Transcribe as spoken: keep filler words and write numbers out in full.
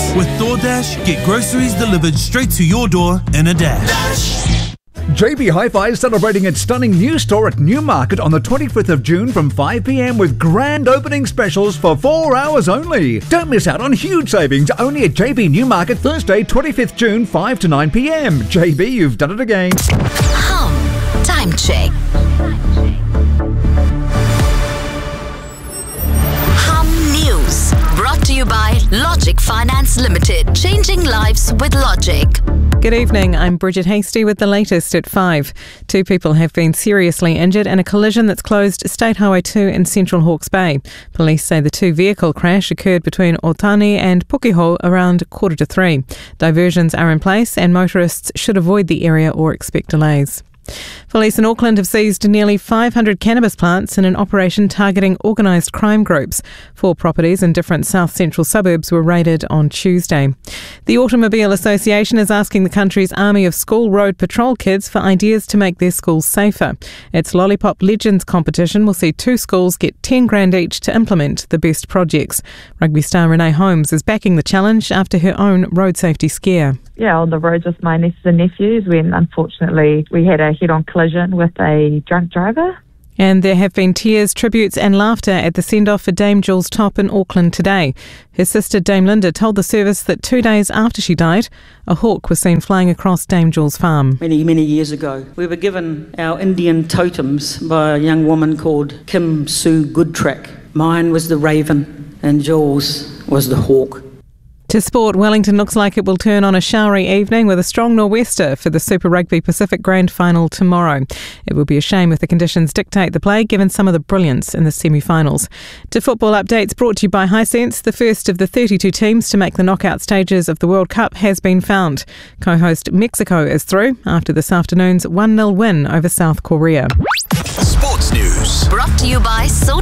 With DoorDash, get groceries delivered straight to your door in a dash. J B Hi-Fi is celebrating its stunning new store at Newmarket on the twenty-fifth of June from five p.m. with grand opening specials for four hours only. Don't miss out on huge savings only at J B Newmarket Thursday, twenty-fifth of June, five to nine p.m. J B, you've done it again. Hum. Time check. News brought to you by Logic Finance Limited, changing lives with Logic. Good evening, I'm Bridget Hasty with the latest at five. Two people have been seriously injured in a collision that's closed State Highway two in central Hawke's Bay. Police say the two-vehicle crash occurred between Otani and Pukeho around quarter to three. Diversions are in place and motorists should avoid the area or expect delays. Police in Auckland have seized nearly five hundred cannabis plants in an operation targeting organised crime groups. Four properties in different south-central suburbs were raided on Tuesday. The Automobile Association is asking the country's army of school road patrol kids for ideas to make their schools safer. Its Lollipop Legends competition will see two schools get ten grand each to implement the best projects. Rugby star Renee Holmes is backing the challenge after her own road safety scare. Yeah, on the roads with my nieces and nephews when unfortunately we had a head-on collision with a drunk driver. And there have been tears, tributes and laughter at the send-off for Dame Jules Topp in Auckland today. Her sister Dame Linda told the service that two days after she died, a hawk was seen flying across Dame Jules' farm. Many, many years ago, we were given our Indian totems by a young woman called Kim Sue Goodtrack. Mine was the raven and Jules was the hawk. To sport, Wellington looks like it will turn on a showery evening with a strong nor'wester for the Super Rugby Pacific Grand Final tomorrow. It will be a shame if the conditions dictate the play, given some of the brilliance in the semi-finals. To football updates brought to you by Hisense, the first of the thirty-two teams to make the knockout stages of the World Cup has been found. Co-host Mexico is through after this afternoon's one nil win over South Korea. Sports News brought to you by So